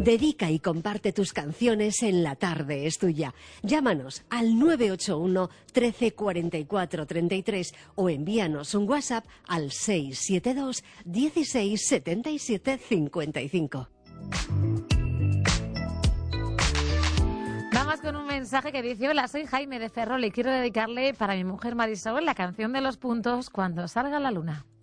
Dedica y comparte tus canciones en La Tarde es Tuya. Llámanos al 981 13 44 33 o envíanos un WhatsApp al 672 16 77 55. Vamos con un mensaje que dice: hola, soy Jaime de Ferrol y quiero dedicarle para mi mujer Marisol la canción de los puntos Cuando salga la luna.